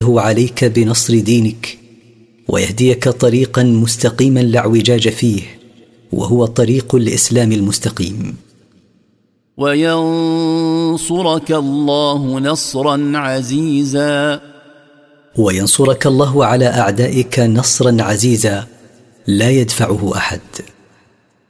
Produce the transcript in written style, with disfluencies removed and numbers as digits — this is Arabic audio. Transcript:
الله عليك بنصر دينك ويهديك طريقا مستقيما لا اعوجاج فيه، وهو طريق الإسلام المستقيم. وينصرك الله نصرا عزيزا. وينصرك الله على أعدائك نصرا عزيزا لا يدفعه أحد.